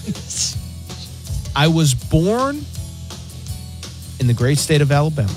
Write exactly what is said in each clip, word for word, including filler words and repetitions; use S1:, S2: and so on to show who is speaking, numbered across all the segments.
S1: I was born in the great state of Alabama.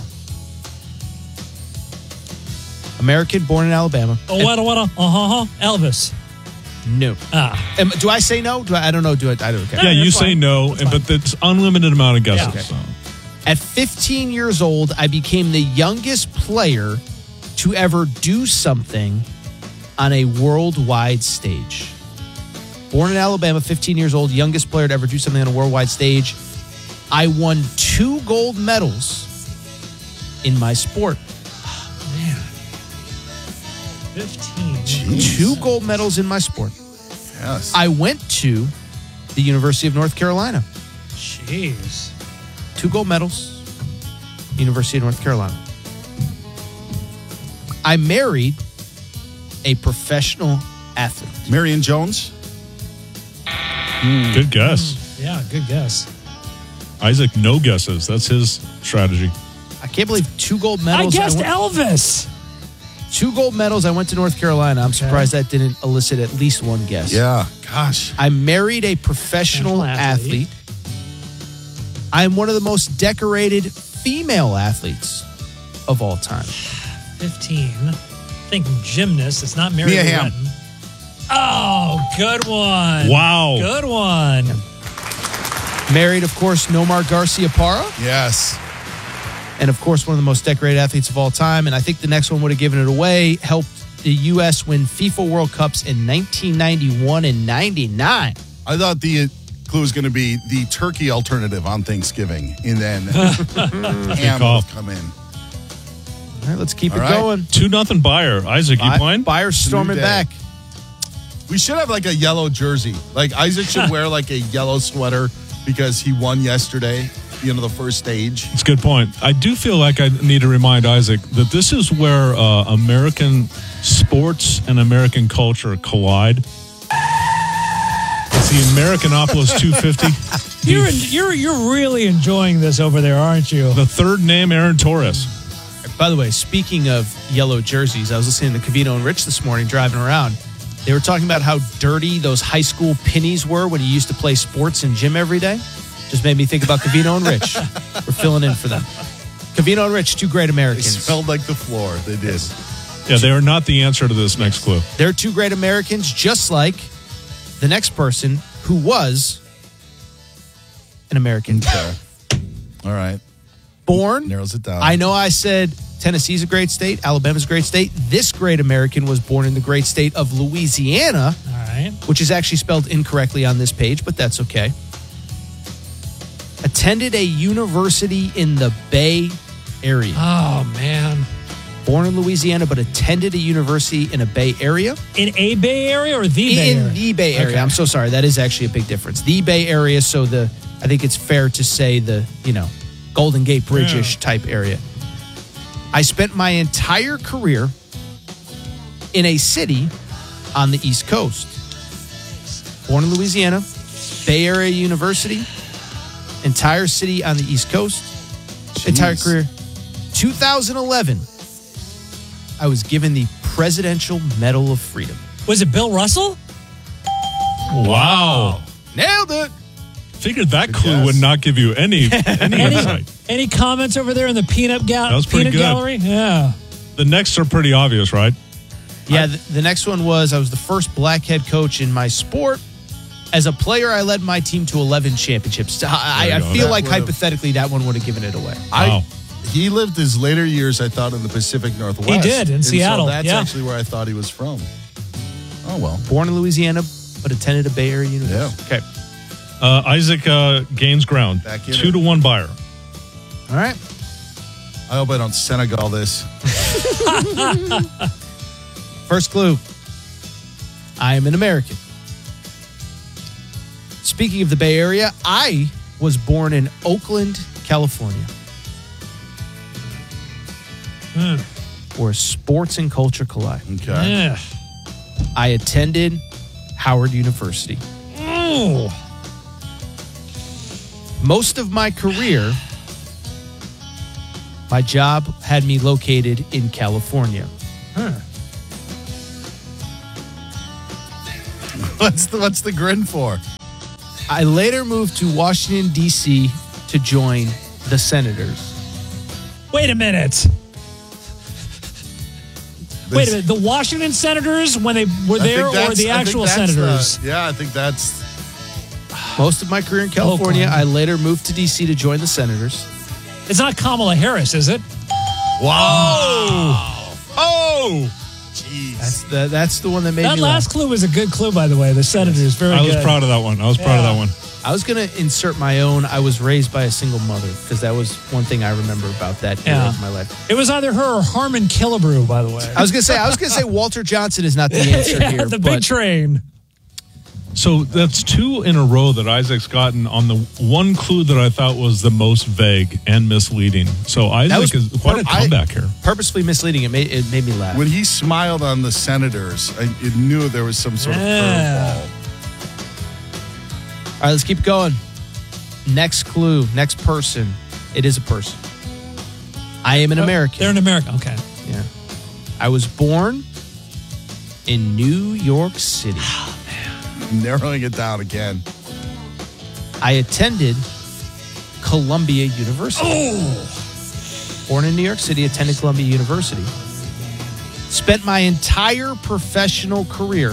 S1: American, born in Alabama.
S2: Oh, what, what, uh-huh, Elvis.
S1: No.
S2: Ah.
S1: Am, do I say no? Do I, I don't know. Do I? I don't care.
S3: Yeah, you say
S2: fine.
S3: no, and, but it's unlimited amount of guesses.
S2: Yeah.
S3: So.
S1: At fifteen years old, I became the youngest player to ever do something on a worldwide stage. Born in Alabama, fifteen years old, youngest player to ever do something on a worldwide stage. I won two gold medals in my sport.
S2: Man. fifteen.
S4: Jeez.
S1: Two gold medals in my sport.
S4: Yes.
S1: I went to the University of North Carolina.
S2: Jeez.
S1: Two gold medals, University of North Carolina. I married a professional athlete.
S4: Marion Jones?
S3: Good guess.
S2: Yeah, good guess.
S3: Isaac, no guesses. That's his strategy.
S1: I can't believe two gold medals.
S2: I guessed
S1: went,
S2: Elvis.
S1: two gold medals. I went to North Carolina. I'm surprised that didn't elicit at least one guess.
S4: Yeah. Gosh.
S1: I married a professional
S2: Professional athlete.
S1: athlete. I'm one of the most decorated female athletes of all time.
S2: fifteen. Think gymnast. It's not Mary
S4: Mia
S2: Lou
S4: Hamm.
S2: Retton. Oh, good one.
S3: Wow.
S2: Good one.
S1: Married, of course, Nomar Garcia Parra.
S4: Yes.
S1: And, of course, one of the most decorated athletes of all time. And I think the next one would have given it away. Helped the U S win FIFA World Cups in nineteen ninety-one and ninety-nine.
S4: I thought the clue was going to be the turkey alternative on Thanksgiving, and then ham will come in.
S1: All right, let's keep
S4: All
S1: it
S4: right.
S1: going.
S3: Two nothing Bayer. Isaac, you
S1: Buy-
S3: playing?
S1: Buyers storming
S4: day.
S1: back.
S4: We should have like a yellow jersey. Like Isaac should wear like a yellow sweater because he won yesterday, you know, the first stage.
S3: It's a good point. I do feel like I need to remind Isaac that this is where uh, American sports and American culture collide. It's the Americanopolis two fifty.
S2: You're you're you're really enjoying this over there, aren't you?
S3: The third name, Aaron Torres.
S1: By the way, speaking of yellow jerseys, I was listening to Cavino and Rich this morning driving around. They were talking about how dirty those high school pennies were when you used to play sports in gym every day. Just made me think about Cavino and Rich. We're filling in for them. Cavino and Rich, two great
S4: They
S1: Americans.
S4: smelled like the floor. They did.
S3: Yeah, they are not the answer to this next clue.
S1: They're two great Americans, just like the next person who was an American.
S4: Okay. All right.
S1: Born.
S4: Narrows it down.
S1: I know I said Tennessee's a great state. Alabama's a great state. This great American was born in the great state of Louisiana,
S2: All right.
S1: which is actually spelled incorrectly on this page, but that's okay. Attended a university in the Bay Area.
S2: Oh man.
S1: Born in Louisiana, but attended a university in a Bay Area.
S2: In a Bay Area or the Bay
S1: in
S2: Area?
S1: the Bay Area.
S2: Okay.
S1: I'm so sorry. That is actually a big difference. The Bay Area, so the I think it's fair to say the, you know, Golden Gate Bridge-ish
S2: Yeah.
S1: type area. I spent my entire career in a city on the East Coast. Born in Louisiana, Bay Area University, entire city on the East Coast, entire
S4: Jeez.
S1: career. two thousand eleven, I was given the Presidential Medal of Freedom.
S2: Was it Bill Russell?
S3: Wow.
S1: Nailed it!
S3: Figured that clue
S4: guess.
S3: would not give you any any
S2: Any,
S3: insight.
S2: any comments over there in the peanut, ga-
S3: That was pretty
S2: peanut
S3: good.
S2: gallery? Yeah.
S3: The next are pretty obvious, right?
S1: Yeah, the, the next one was I was the first black head coach in my sport. As a player, I led my team to eleven championships. I, I,
S3: There
S1: I
S3: you go.
S1: feel
S4: That
S1: like
S4: would've-
S1: hypothetically that one would have given it away.
S3: Wow.
S4: I, he lived his later years, I thought, in the Pacific Northwest.
S2: He did, in
S4: And
S2: Seattle,
S4: So that's
S2: yeah.
S4: actually where I thought he was from. Oh, well.
S1: Born in Louisiana, but attended a Bay Area university. Okay.
S3: Uh, Isaac uh, gains ground.
S4: Back in
S3: Two
S4: it.
S3: to one Bayer.
S1: All right.
S4: I hope I don't Senegal this.
S1: First clue. I am an American. Speaking of the Bay Area, I was born in Oakland, California. Where sports and culture collide.
S4: Okay.
S2: Yeah.
S1: I attended Howard University.
S2: Oh.
S1: Most of my career, my job had me located in California.
S4: What's the what's the grin for?
S1: I later moved to Washington, D C to join the Senators.
S2: Wait a minute. Wait a minute. The Washington Senators, when they were
S4: I
S2: there,
S4: think
S2: or
S4: that's-
S2: the
S4: I think
S2: actual
S4: that's
S2: Senators?
S4: the- yeah, I think that's.
S1: Most of my career in California,
S2: Oakland.
S1: I later moved to D C to join the Senators.
S2: It's not Kamala Harris, is it?
S4: Wow.
S3: Oh!
S4: Jeez.
S1: That's the, that's the one that made
S2: That
S1: me
S2: last
S1: laugh.
S2: clue was a good clue, by the way. The Senators, very
S3: I was
S2: good.
S3: proud of that one. I was proud
S2: Yeah.
S3: of that one.
S1: I was going to insert my own. I was raised by a single mother because that was one thing I remember about that era
S2: Yeah.
S1: of my life.
S2: It was either her or Harmon Killebrew, by the way.
S1: I was going to say, I was going to say Walter Johnson is not the answer
S2: yeah,
S1: here.
S2: the
S1: but
S2: big train.
S3: So that's two in a row that Isaac's gotten on the one clue that I thought was the most vague and misleading. So Isaac
S1: was
S3: is quite a
S1: per- I-
S3: comeback here.
S1: purposefully misleading. It made, it made me laugh.
S4: When he smiled on the Senators, I it knew there was some sort
S2: Yeah.
S4: of curveball.
S1: All right, let's keep going. Next clue, next person. It is a person. I am an American.
S2: They're an American. Okay.
S1: Yeah. I was born in New York City.
S4: Narrowing it down again.
S1: I attended Columbia University. Born in New York City, attended Columbia University. Spent my entire professional career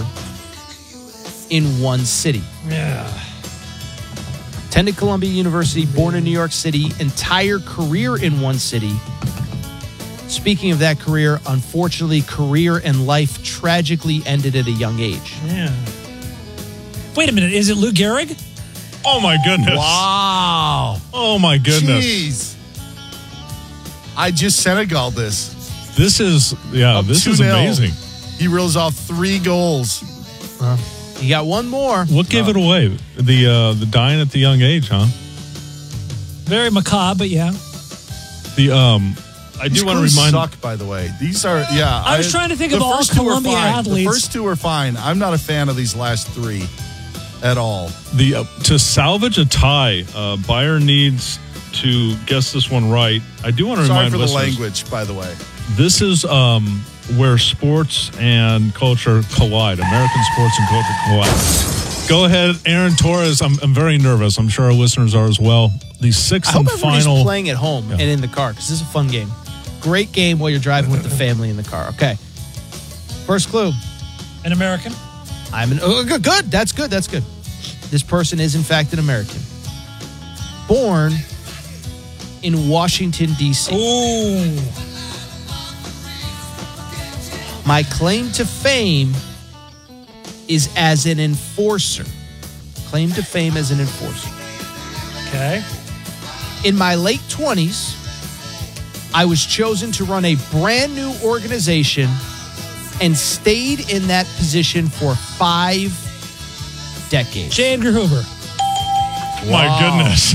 S1: in one city.
S2: Yeah.
S1: Attended Columbia University, born in New York City, entire career in one city. Speaking of that career, unfortunately, career and life tragically ended at a young age.
S2: Yeah. Wait a minute. Is it Lou Gehrig?
S3: Oh my goodness.
S4: Wow.
S3: Oh my goodness.
S4: Jeez. I just Senegal this.
S3: This is, yeah, this is
S4: two nil.
S3: amazing.
S4: He reels off three goals.
S1: You got one more.
S3: What gave it away? The uh, the dying at the young age, huh?
S2: Very macabre, but yeah.
S3: The um, I
S4: These
S3: do want to
S4: clues
S3: remind.
S4: suck, by the way. These are, yeah.
S2: I was trying to think
S4: the
S2: of all
S4: first two are
S2: Columbia
S4: fine.
S2: athletes.
S4: The first two are fine. I'm not a fan of these last three at all.
S3: The uh, to salvage a tie, uh, Bayer needs to guess this one right. I do want to
S4: Sorry
S3: remind
S4: for the
S3: listeners,
S4: language, by the way.
S3: this is um, where sports and culture collide. American sports and culture collide. Go ahead, Aaron Torres. I'm, I'm very nervous. I'm sure our listeners are as well. The sixth
S1: I hope
S3: and
S1: everybody's
S3: final.
S1: playing at home and in the car because this is a fun game. Great game while you're driving with the family in the car. Okay. First clue.
S2: An American?
S1: I'm an. Oh, good, good. That's good. That's good. This person is, in fact, an American. Born in Washington, D C.
S2: Ooh.
S1: My claim to fame is as an enforcer. Claim to fame as an enforcer.
S2: Okay.
S1: In my late twenties, I was chosen to run a brand new organization and stayed in that position for five decades.
S2: J. Edgar Hoover.
S3: My
S4: Wow.
S3: goodness.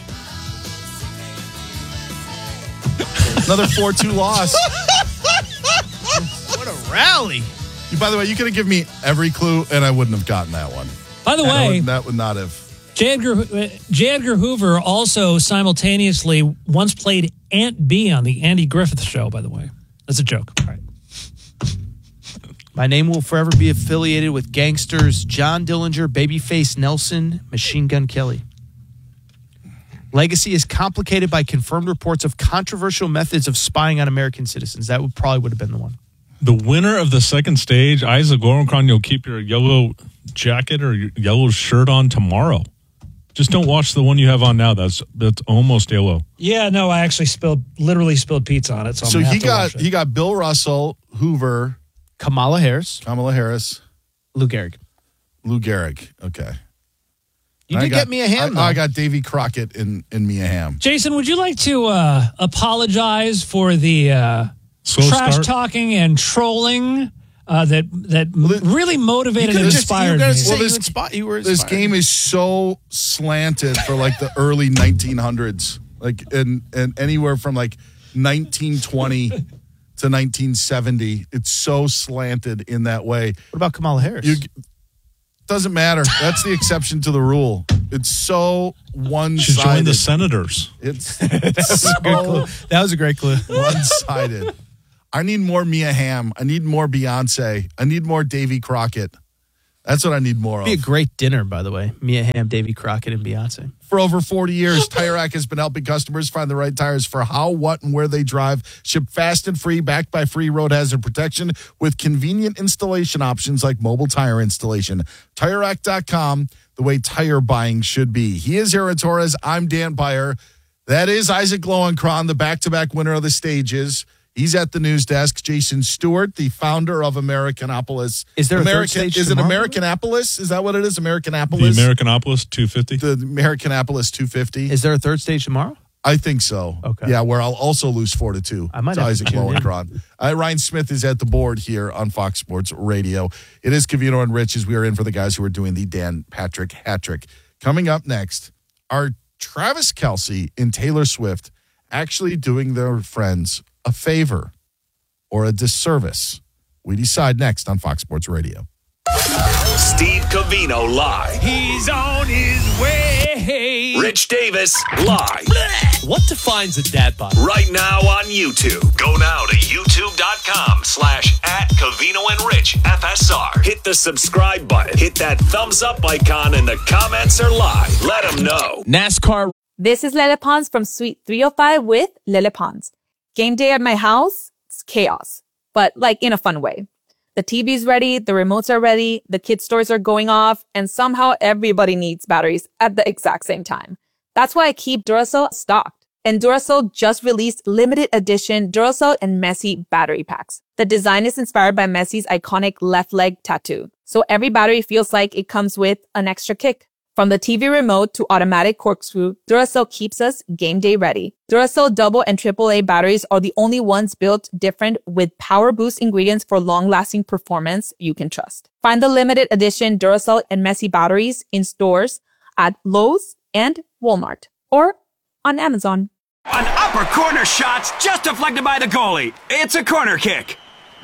S4: Another four two loss.
S1: What a rally.
S4: By the way, you could have given me every clue, and I wouldn't have gotten that one.
S2: By the
S4: That
S2: way,
S4: would, that would not have.
S2: J. Edgar, uh, J. Edgar Hoover also simultaneously once played Aunt B on the Andy Griffith Show, by the way. That's a joke. All right.
S1: My name will forever be affiliated with gangsters John Dillinger, Babyface Nelson, Machine Gun Kelly. Legacy is complicated by confirmed reports of controversial methods of spying on American citizens. That would probably would have been the one.
S3: The winner of the second stage, Isaac Gorankron, you'll keep your yellow jacket or your yellow shirt on tomorrow. Just don't watch the one you have on now. That's that's almost yellow.
S2: Yeah, no, I actually spilled, literally spilled pizza on it. So, I'm
S4: So
S2: gonna
S4: he
S2: have to
S4: got
S2: watch it.
S4: he got Bill Russell, Hoover,
S1: Kamala Harris,
S4: Kamala Harris,
S1: Lou Gehrig.
S4: Lou Gehrig. Okay.
S1: You
S4: I
S1: did
S4: got-
S1: get Mia Hamm,
S4: I,
S1: though.
S4: I got Davy Crockett in, in Mia Hamm.
S2: Jason, would you like to uh, apologize for the uh,
S3: Slow
S2: trash
S3: start.
S2: talking and trolling uh, that that really motivated and
S1: could've just-
S2: inspired
S1: you gotta
S2: me?
S1: say
S4: Well,
S1: you
S4: this-
S1: inspi- you were
S4: This
S1: inspired.
S4: game is so slanted for like the early nineteen hundreds, like and and anywhere from like nineteen twenty to nineteen seventy. It's so slanted in that way.
S1: What about Kamala Harris?
S4: You doesn't matter. That's the exception to the rule. It's so one
S3: She joined
S4: sided.
S3: the Senators.
S4: It's
S1: Clue.
S4: so
S1: That was a great clue.
S4: one sided. I need more Mia Hamm. I need more Beyonce. I need more Davy Crockett. That's what I need more of.
S1: Be a great dinner, by the way. Mia Hamm, Davy Crockett, and Beyonce.
S4: For over forty years, Tire Rack has been helping customers find the right tires for how, what, and where they drive. Ship fast and free, backed by free road hazard protection with convenient installation options like mobile tire installation. Tire Rack dot com, the way tire buying should be. He is Aaron Torres. I'm Dan Beyer. That is Isaac Lowenkron, the back-to-back winner of the stages. He's at the news desk. Jason Stewart, the founder of Americanopolis.
S1: Is there a
S4: American,
S1: third stage
S4: Is it
S1: tomorrow?
S4: Americanopolis? Is that what it is? Americanopolis?
S3: The Americanopolis two fifty.
S4: The Americanopolis two fifty.
S1: Is there a third stage tomorrow?
S4: I think so.
S1: Okay.
S4: Yeah, where I'll also lose four to two.
S1: I might
S4: to
S1: have to
S4: Isaac
S1: tune in.
S4: Lowenkron. Uh, Ryan Smith is at the board here on Fox Sports Radio. It is Covino and Rich as we are in for the guys who are doing the Dan Patrick hat trick. Coming up next are Travis Kelce and Taylor Swift actually doing their friends a favor or a disservice? We decide next on Fox Sports Radio.
S5: Steve Covino live.
S6: He's on his way.
S5: Rich Davis live.
S6: What defines a dad bod?
S5: Right now on YouTube. Go now to youtube.com slash at Covino and Rich F S R. Hit the subscribe button. Hit that thumbs up icon and the comments are live. Let them know.
S6: NASCAR.
S7: This is Lele Pons from Suite three oh five with Lele Pons. Game day at my house, it's chaos, but like in a fun way. The T V's ready, the remotes are ready, the kids' toys are going off, and somehow everybody needs batteries at the exact same time. That's why I keep Duracell stocked. And Duracell just released limited edition Duracell and Messi battery packs. The design is inspired by Messi's iconic left leg tattoo, so every battery feels like it comes with an extra kick. From the T V remote to automatic corkscrew, Duracell keeps us game day ready. Duracell double and triple A batteries are the only ones built different with power boost ingredients for long-lasting performance you can trust. Find the limited edition Duracell and Messi batteries in stores at Lowe's and Walmart or on Amazon.
S8: An upper corner shot's just deflected by the goalie. It's a corner kick.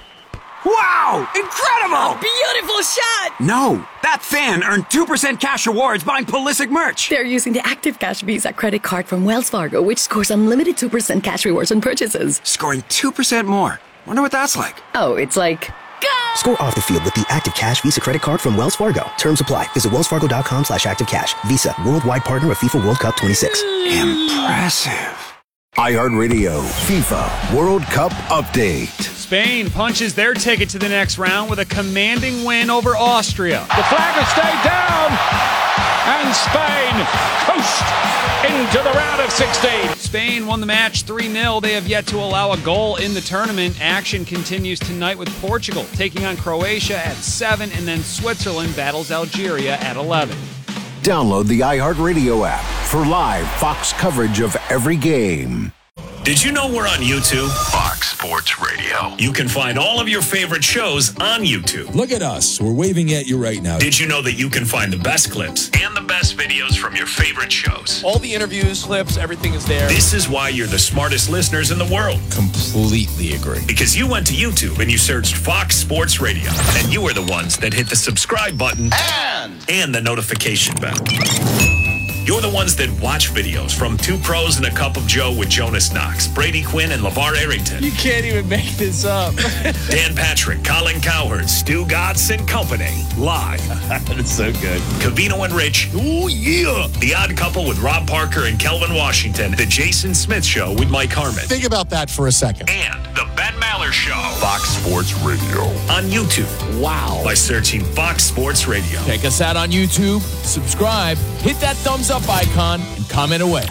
S8: Wow! Incredible!
S9: Beautiful shot!
S8: No, that fan earned two percent cash rewards buying Pulisic merch.
S9: They're using the Active Cash Visa credit card from Wells Fargo, which scores unlimited two percent cash rewards on purchases.
S8: Scoring two percent more. Wonder what that's like.
S9: Oh, it's like... Go!
S10: Score off the field with the Active Cash Visa credit card from Wells Fargo. Terms apply. Visit wellsfargo.com slash active cash. Visa, worldwide partner of FIFA World Cup twenty-six.
S8: Impressive.
S11: iHeartRadio FIFA World Cup Update.
S12: Spain punches their ticket to the next round with a commanding win over Austria.
S13: The flag has stayed down, and Spain coast into the round of sixteen.
S12: Spain won the match three nil. They have yet to allow a goal in the tournament. Action continues tonight with Portugal taking on Croatia at seven, and then Switzerland battles Algeria at eleven.
S11: Download the iHeartRadio app for live Fox coverage of every game.
S5: Did you know we're on YouTube? Fox Sports Radio. You can find all of your favorite shows on YouTube.
S14: Look at us. We're waving at you right now.
S5: Did you know that you can find the best clips and the best videos from your favorite shows?
S6: All the interviews, clips, everything is there.
S5: This is why you're the smartest listeners in the world.
S14: Completely agree.
S5: Because you went to YouTube and you searched Fox Sports Radio. And you were the ones that hit the subscribe button and, and the notification bell. You're the ones that watch videos from Two Pros and a Cup of Joe with Jonas Knox, Brady Quinn, and LeVar Arrington.
S6: You can't even make this up.
S5: Dan Patrick, Colin Cowherd, Stu Gatz, and company. Live.
S6: That's so good.
S5: Covino and Rich. Oh, yeah. The Odd Couple with Rob Parker and Kelvin Washington. The Jason Smith Show with Mike Harmon.
S15: Think about that for a second.
S5: And the Ben Maller Show. Fox Sports Radio. On YouTube.
S6: Wow.
S5: By searching Fox Sports Radio.
S6: Check us out on YouTube. Subscribe. Hit that thumbs up icon and comment away.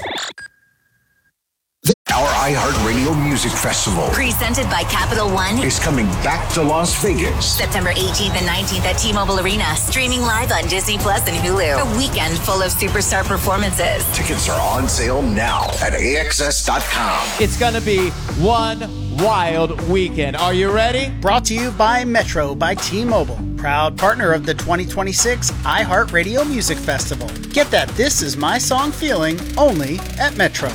S11: Our iHeartRadio Music Festival,
S16: presented by Capital One,
S11: is coming back to Las Vegas.
S16: September eighteenth and nineteenth at T-Mobile Arena. Streaming live on Disney Plus and Hulu. A weekend full of superstar performances.
S11: Tickets are on sale now at A X S dot com.
S17: It's going to be one wild weekend. Are you ready?
S18: Brought to you by Metro by T-Mobile. Proud partner of the twenty twenty-six iHeartRadio Music Festival. Get that This Is My Song feeling only at Metro.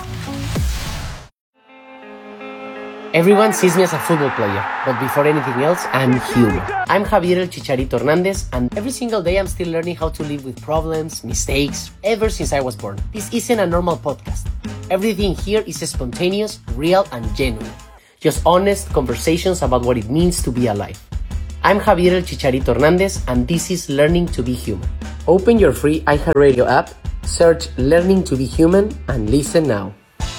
S19: Everyone sees me as a football player, but before anything else, I'm human. I'm Javier El Chicharito Hernandez, and every single day I'm still learning how to live with problems, mistakes, ever since I was born. This isn't a normal podcast. Everything here is spontaneous, real, and genuine. Just honest conversations about what it means to be alive. I'm Javier El Chicharito Hernandez, and this is Learning to Be Human. Open your free iHeartRadio app, search Learning to Be Human, and listen now.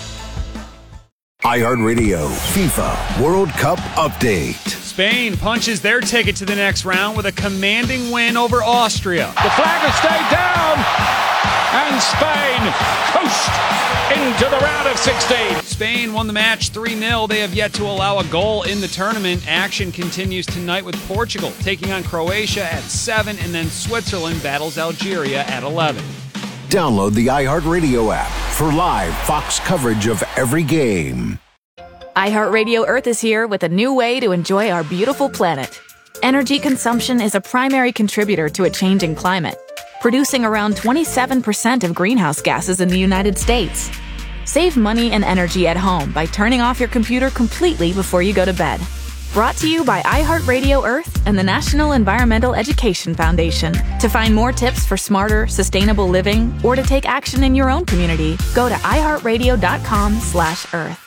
S11: iHeartRadio FIFA World Cup Update.
S12: Spain punches their ticket to the next round with a commanding win over Austria.
S13: The flag has stayed down, and Spain coast into the round of sixteen.
S12: Spain won the match three nil. They have yet to allow a goal in the tournament. Action continues tonight with Portugal taking on Croatia at seven, and then Switzerland battles Algeria at eleven.
S11: Download the iHeartRadio app for live Fox coverage of every game.
S15: iHeartRadio Earth is here with a new way to enjoy our beautiful planet. Energy consumption is a primary contributor to a changing climate, producing around twenty-seven percent of greenhouse gases in the United States. Save money and energy at home by turning off your computer completely before you go to bed. Brought to you by iHeartRadio Earth and the National Environmental Education Foundation. To find more tips for smarter, sustainable living, or to take action in your own community, go to iHeartRadio.com slash Earth.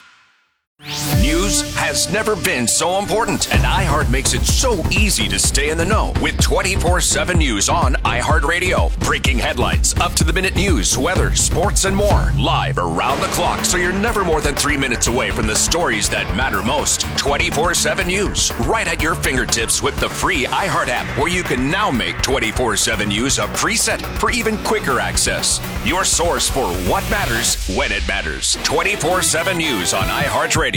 S20: News has never been so important, and iHeart makes it so easy to stay in the know with twenty-four seven News on iHeartRadio. Breaking headlines, up-to-the-minute news, weather, sports, and more. Live around the clock, so you're never more than three minutes away from the stories that matter most. twenty-four seven News, right at your fingertips with the free iHeart app, where you can now make twenty-four seven News a preset for even quicker access. Your source for what matters when it matters. twenty-four seven News on iHeartRadio.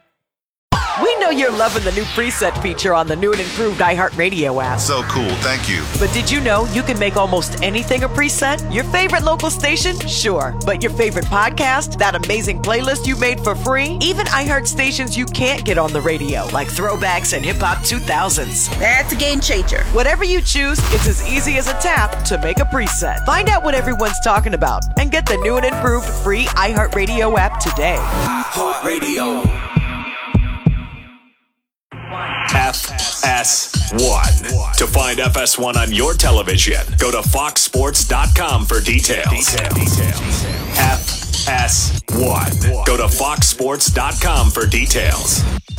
S21: We know you're loving the new preset feature on the new and improved iHeartRadio app.
S22: So cool, thank you.
S21: But did you know you can make almost anything a preset? Your favorite local station? Sure. But your favorite podcast? That amazing playlist you made for free? Even iHeart stations you can't get on the radio, like throwbacks and hip-hop two thousands.
S23: That's a game changer.
S21: Whatever you choose, it's as easy as a tap to make a preset. Find out what everyone's talking about and get the new and improved free iHeartRadio app today.
S20: iHeartRadio. F S one. To find F S one on your television, go to fox sports dot com for details. F S one. Go to fox sports dot com for details.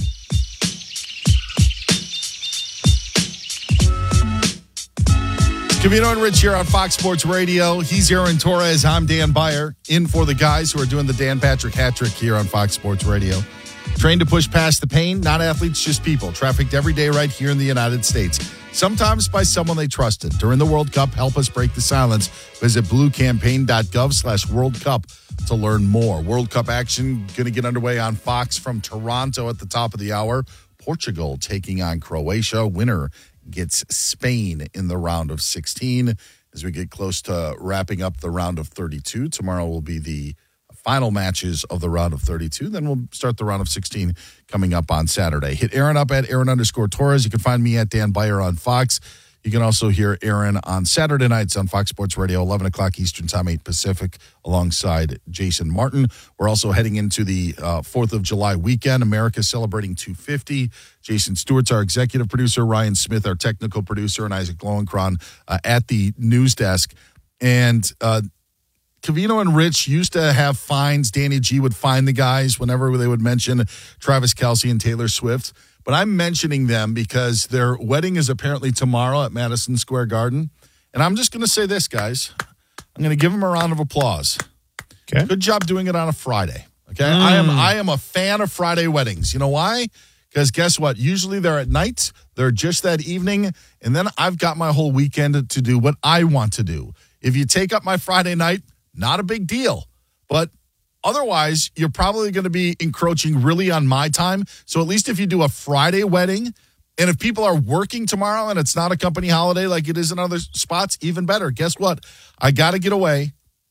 S4: Covino and Rich here on Fox Sports Radio. He's Aaron Torres. I'm Dan Beyer, in for the guys who are doing the Dan Patrick hat trick here on Fox Sports Radio. Trained to push past the pain, not athletes, just people. Trafficked every day right here in the United States. Sometimes by someone they trusted. During the World Cup, help us break the silence. Visit bluecampaign.gov slash World Cup to learn more. World Cup action going to get underway on Fox from Toronto at the top of the hour. Portugal taking on Croatia. Winner gets Spain in the round of sixteen. As we get close to wrapping up the round of thirty-two, tomorrow will be the final matches of the round of thirty-two. Then we'll start the round of sixteen coming up on Saturday. Hit Aaron up at Aaron underscore Torres. You can find me at Dan Beyer on Fox. You can also hear Aaron on Saturday nights on Fox Sports Radio, eleven o'clock Eastern Time, eight Pacific, alongside Jason Martin. We're also heading into the uh, fourth of July weekend. America celebrating two fifty. Jason Stewart's our executive producer, Ryan Smith, our technical producer, and Isaac Lowenkron uh, at the news desk. And uh, Covino and Rich used to have fines. Danny G would fine the guys whenever they would mention Travis Kelce and Taylor Swift. But I'm mentioning them because their wedding is apparently tomorrow at Madison Square Garden. And I'm just going to say this, guys. I'm going to give them a round of applause.
S3: Okay.
S4: Good job doing it on a Friday. Okay.
S3: Mm.
S4: I am I am a fan of Friday weddings. You know why? Because guess what? Usually they're at night. They're just that evening. And then I've got my whole weekend to do what I want to do. If you take up my Friday night, not a big deal. But otherwise, you're probably going to be encroaching really on my time. So at least if you do a Friday wedding, and if people are working tomorrow and it's not a company holiday like it is in other spots, even better. Guess what? I got to get away.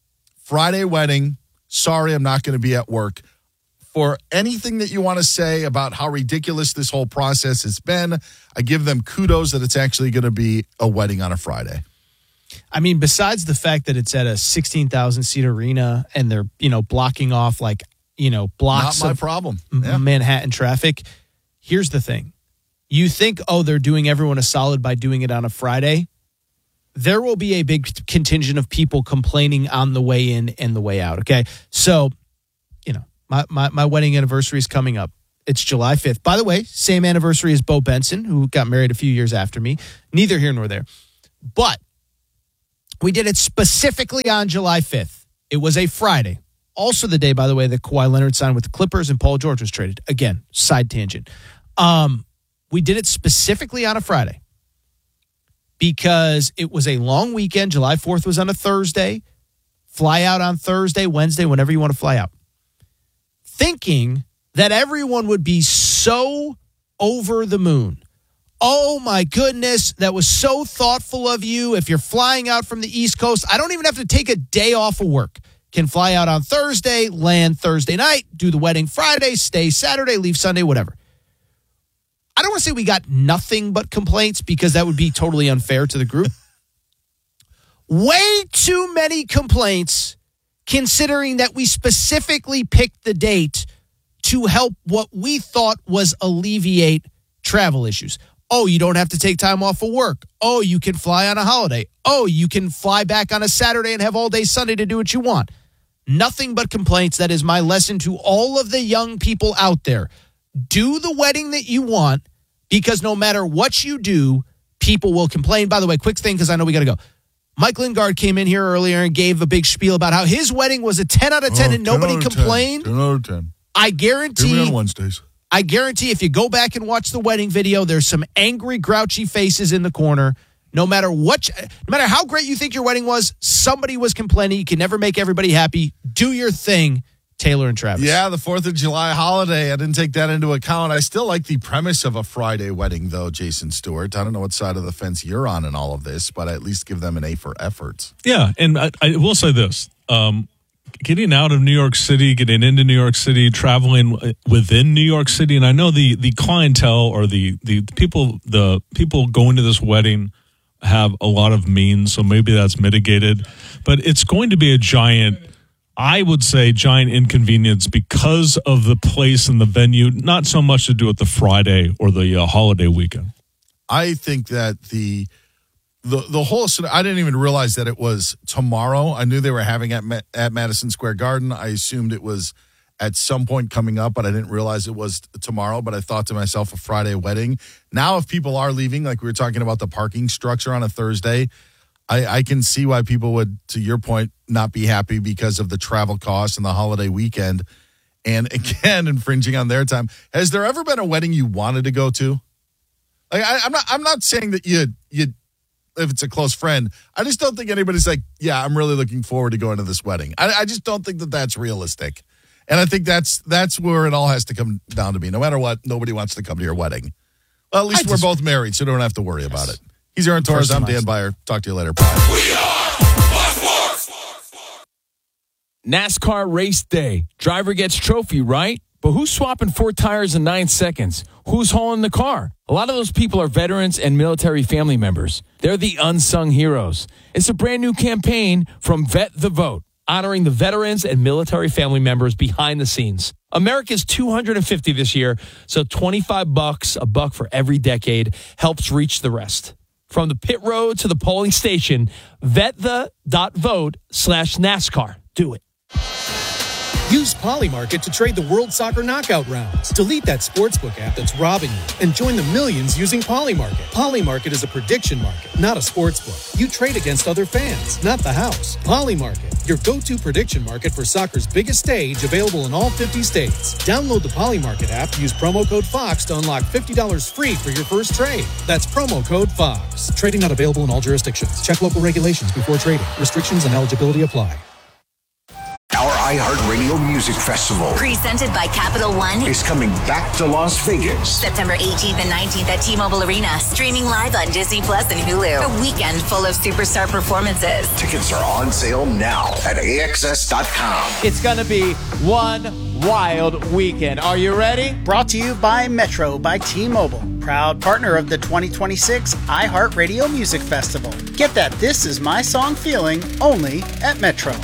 S4: Friday wedding. Sorry, I'm not going to be at work. For anything that you want to say about how ridiculous this whole process has been, I give them kudos that it's actually going to be a wedding on a Friday.
S1: I mean, besides the fact that it's at a sixteen thousand seat arena and they're, you know, blocking off like, you know, blocks
S4: Not my
S1: of
S4: problem.
S1: Yeah. Manhattan traffic. Here's the thing. You think, oh, they're doing everyone a solid by doing it on a Friday. There will be a big contingent of people complaining on the way in and the way out. Okay. So, you know, my, my, my wedding anniversary is coming up. It's July fifth. By the way, same anniversary as Bo Benson, who got married a few years after me. Neither here nor there. But we did it specifically on July fifth. It was a Friday. Also the day, by the way, that Kawhi Leonard signed with the Clippers and Paul George was traded. Again, side tangent. Um, we did it specifically on a Friday because it was a long weekend. July fourth was on a Thursday. Fly out on Thursday, Wednesday, whenever you want to fly out. Thinking that everyone would be so over the moon. Oh, my goodness, that was so thoughtful of you. If you're flying out from the East Coast, I don't even have to take a day off of work. Can fly out on Thursday, land Thursday night, do the wedding Friday, stay Saturday, leave Sunday, whatever. I don't want to say we got nothing but complaints because that would be totally unfair to the group. Way too many complaints considering that we specifically picked the date to help what we thought was alleviate travel issues. Oh, you don't have to take time off of work. Oh, you can fly on a holiday. Oh, you can fly back on a Saturday and have all day Sunday to do what you want. Nothing but complaints. That is my lesson to all of the young people out there. Do the wedding that you want because no matter what you do, people will complain. By the way, quick thing because I know we got to go. Mike Lingard came in here earlier and gave a big spiel about how his wedding was a ten out of ten
S4: oh,
S1: and nobody complained.
S4: ten out of ten.
S1: I guarantee.
S4: Give me on Wednesdays.
S1: I guarantee if you go back and watch the wedding video, there's some angry, grouchy faces in the corner. No matter what, no matter how great you think your wedding was, somebody was complaining. You can never make everybody happy. Do your thing, Taylor and Travis.
S4: Yeah, the fourth of July holiday. I didn't take that into account. I still like the premise of a Friday wedding, though, Jason Stewart. I don't know what side of the fence you're on in all of this, but I at least give them an A for efforts.
S3: Yeah, and I, I will say this. Um, getting out of New York City, getting into New York City, traveling within New York City, and I know the the clientele or the, the people the people going to this wedding have a lot of means, so maybe that's mitigated. But it's going to be a giant, I would say, giant inconvenience because of the place and the venue, not so much to do with the Friday or the uh, holiday weekend.
S4: I think that the the the whole, I didn't even realize that it was tomorrow. I knew they were having at at Madison Square Garden. I assumed it was at some point coming up, but I didn't realize it was tomorrow. But I thought to myself, a Friday wedding. Now, if people are leaving, like we were talking about the parking structure on a Thursday, I, I can see why people would, to your point, not be happy because of the travel costs and the holiday weekend. And again, infringing on their time. Has there ever been a wedding you wanted to go to? Like I, I'm not. I'm not saying that you you. If it's a close friend, I just don't think anybody's like, yeah, I'm really looking forward to going to this wedding. I, I just don't think that that's realistic. And I think that's that's where it all has to come down to me. No matter what, nobody wants to come to your wedding. Well, at least I we're just, both married, so we don't have to worry yes. about it. He's Aaron Torres. I'm Dan Byer. Talk to you later. Bye. We are
S6: NASCAR race day. Driver gets trophy, right? But who's swapping four tires in nine seconds? Who's hauling the car? A lot of those people are veterans and military family members. They're the unsung heroes. It's a brand new campaign from Vet the Vote, honoring the veterans and military family members behind the scenes. America's two hundred fifty this year, so twenty-five bucks, a buck for every decade, helps reach the rest. From the pit road to the polling station, vetthe.vote slash NASCAR. Do it.
S2: Use Polymarket to trade the World Soccer Knockout rounds. Delete that sportsbook app that's robbing you and join the millions using Polymarket. Polymarket is a prediction market, not a sportsbook. You trade against other fans, not the house. Polymarket, your go-to prediction market for soccer's biggest stage, available in all fifty states. Download the Polymarket app, use promo code FOX to unlock fifty dollars free for your first trade. That's promo code FOX. Trading not available in all jurisdictions. Check local regulations before trading. Restrictions and eligibility apply.
S11: Our iHeartRadio Music Festival,
S16: presented by Capital One,
S11: is coming back to Las Vegas.
S16: September eighteenth and nineteenth at T-Mobile Arena. Streaming live on Disney Plus and Hulu. A weekend full of superstar performances.
S11: Tickets are on sale now at A X S dot com.
S17: It's going to be one wild weekend. Are you ready?
S18: Brought to you by Metro by T-Mobile. Proud partner of the twenty twenty-six iHeartRadio Music Festival. Get that This Is My Song feeling only at Metro.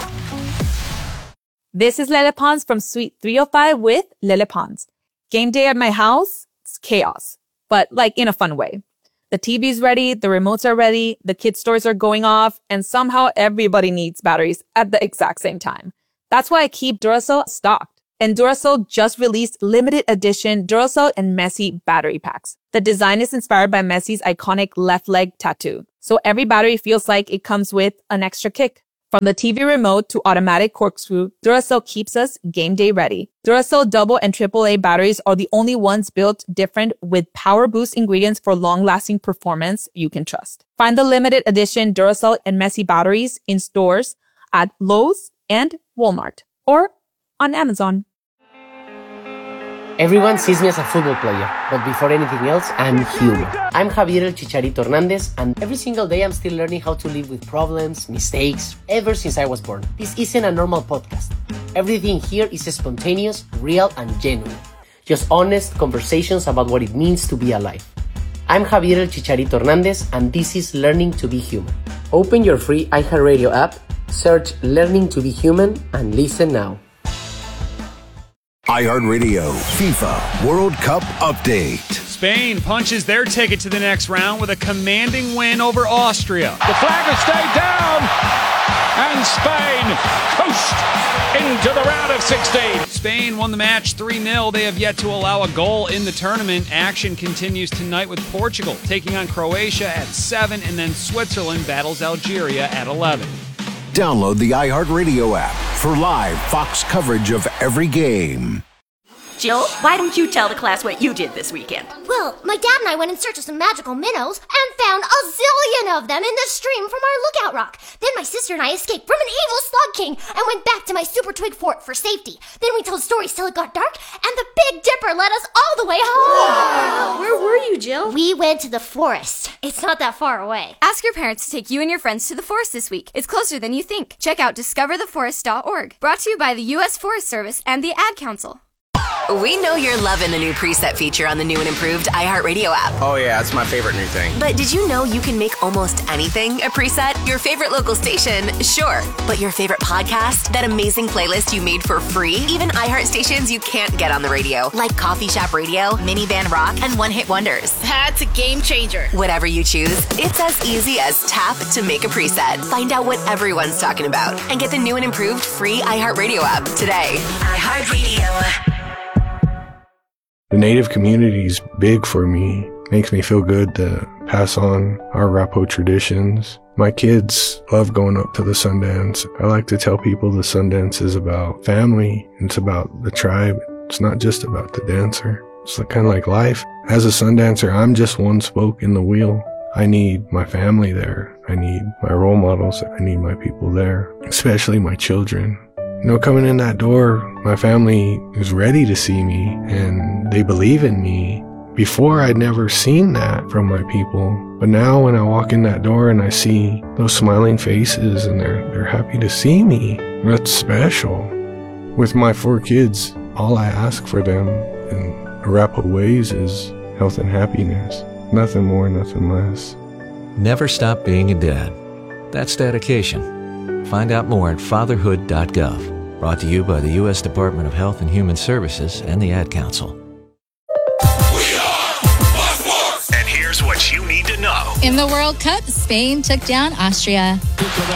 S7: This is Lele Pons from Suite three oh five with Lele Pons. Game day at my house, it's chaos, but like in a fun way. The T V's ready, the remotes are ready, the kids' toys are going off, and somehow everybody needs batteries at the exact same time. That's why I keep Duracell stocked. And Duracell just released limited edition Duracell and Messi battery packs. The design is inspired by Messi's iconic left leg tattoo, so every battery feels like it comes with an extra kick. From the T V remote to automatic corkscrew, Duracell keeps us game day ready. Duracell double and triple A batteries are the only ones built different with power boost ingredients for long-lasting performance you can trust. Find the limited edition Duracell and Messi batteries in stores at Lowe's and Walmart or on Amazon.
S19: Everyone sees me as a football player, but before anything else, I'm human. I'm Javier El Chicharito Hernandez, and every single day I'm still learning how to live with problems, mistakes, ever since I was born. This isn't a normal podcast. Everything here is spontaneous, real, and genuine. Just honest conversations about what it means to be alive. I'm Javier El Chicharito Hernandez, and this is Learning to be Human. Open your free iHeartRadio app, search Learning to be Human, and listen now.
S11: iHeartRadio FIFA World Cup Update.
S12: Spain punches their ticket to the next round with a commanding win over Austria.
S13: The flag has stayed down, and Spain coast into the round of sixteen.
S12: Spain won the match three nil. They have yet to allow a goal in the tournament. Action continues tonight with Portugal taking on Croatia at seven, and then Switzerland battles Algeria at eleven.
S11: Download the iHeartRadio app for live Fox coverage of every game.
S9: Jill, why don't you tell the class what you did this weekend?
S22: Well, my dad and I went in search of some magical minnows and found a zillion of them in the stream from our lookout rock. Then my sister and I escaped from an evil slug king and went back to my super twig fort for safety. Then we told stories till it got dark, and the Big Dipper led us all the way home.
S9: Wow. Where were you, Jill?
S22: We went to the forest. It's not that far away.
S23: Ask your parents to take you and your friends to the forest this week. It's closer than you think. Check out discover the forest dot org. Brought to you by the U S Forest Service and the Ad Council.
S16: We know you're loving the new preset feature on the new and improved iHeartRadio app.
S24: Oh yeah, it's my favorite new thing.
S16: But did you know you can make almost anything a preset? Your favorite local station, sure. But your favorite podcast? That amazing playlist you made for free? Even iHeart stations you can't get on the radio, like Coffee Shop Radio, Minivan Rock, and One Hit Wonders.
S22: That's a game changer.
S16: Whatever you choose, it's as easy as tap to make a preset. Find out what everyone's talking about and get the new and improved free iHeartRadio app today. iHeartRadio.
S25: The Native community is big for me. Makes me feel good to pass on our Arapaho traditions. My kids love going up to the Sundance. I like to tell people the Sundance is about family. It's about the tribe. It's not just about the dancer. It's kind of like life. As a Sundancer, I'm just one spoke in the wheel. I need my family there. I need my role models. I need my people there, especially my children. You know, coming in that door, my family is ready to see me and they believe in me. Before, I'd never seen that from my people. But now when I walk in that door and I see those smiling faces and they're, they're happy to see me, that's special. With my four kids, all I ask for them in Arapaho ways is health and happiness. Nothing more, nothing less.
S26: Never stop being a dad. That's dedication. Find out more at fatherhood dot gov. Brought to you by the U S Department of Health and Human Services and the Ad Council.
S5: And here's what you need to know.
S27: In the World Cup, Spain took down Austria.
S13: Is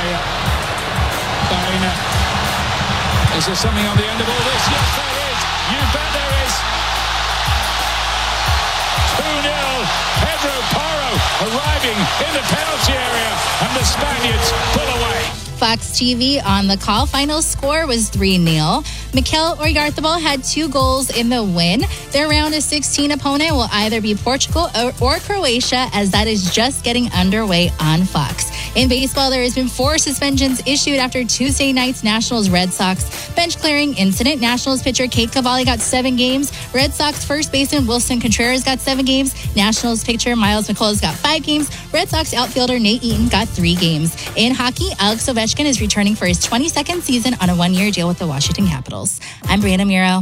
S13: there something on the end of all this? Yes, there is. You bet there is. two nil. Pedro Porro arriving in the penalty area, and the Spaniards pull away.
S27: Fox T V on the call. Final score was three nil. Mikel Oyarzabal had two goals in the win. Their round of sixteen opponent will either be Portugal or, or Croatia, as that is just getting underway on Fox. In baseball, there has been four suspensions issued after Tuesday night's Nationals-Red Sox bench clearing incident. Nationals pitcher Kate Cavalli got seven games. Red Sox first baseman Wilson Contreras got seven games. Nationals pitcher Miles McCullough got five games. Red Sox outfielder Nate Eaton got three games. In hockey, Alex Ovechkin is returning for his twenty-second season on a one-year deal with the Washington Capitals. I'm Brianna Muro.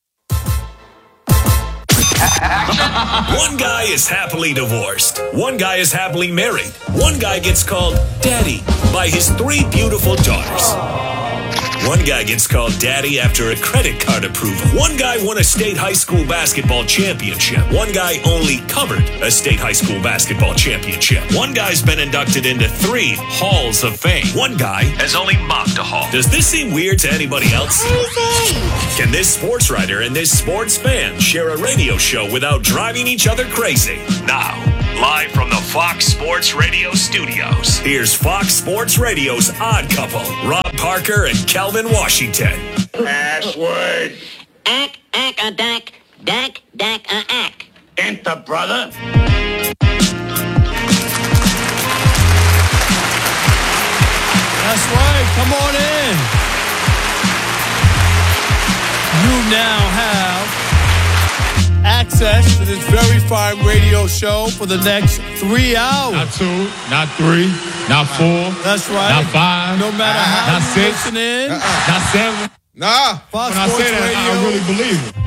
S5: One guy is happily divorced. One guy is happily married. One guy gets called daddy by his three beautiful daughters. One guy gets called daddy after a credit card approval. One guy won a state high school basketball championship. One guy only covered a state high school basketball championship. One guy's been inducted into three halls of fame. One guy has only mocked a hall. Does this seem weird to anybody else? Can this sports writer and this sports fan share a radio show without driving each other crazy? Now, live from the Fox Sports Radio studios, here's Fox Sports Radio's odd couple, Rob Parker and Calvin Washington.
S8: Password. Ack, ack, a dack, dack, dack, a ack. Enter, brother.
S1: That's right. Come on in. You now have access to this very fine radio show for the next three hours.
S10: Not two, not three, not four.
S1: That's right.
S10: Not five.
S1: No matter how
S10: not
S1: you
S10: six.
S1: listen in.
S10: Uh-uh. Not seven.
S14: Nah.
S1: Fox
S10: when I
S1: Sports
S10: say that,
S1: Radio.
S10: I really believe it.